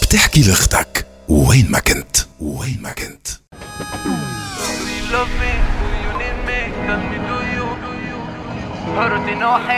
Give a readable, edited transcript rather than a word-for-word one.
تحكي لاختك وين ما كنت. Hurting no hand.